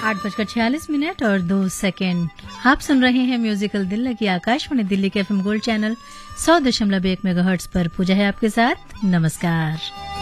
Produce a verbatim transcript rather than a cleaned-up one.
आठ बजकर छियालीस मिनट और दो सेकेंड। आप सुन रहे हैं म्यूजिकल दिल लगी आकाशवाणी दिल्ली के एफएम गोल्ड चैनल सौ दशमलव एक मेगाहर्ट्ज पर। पूजा है आपके साथ, नमस्कार।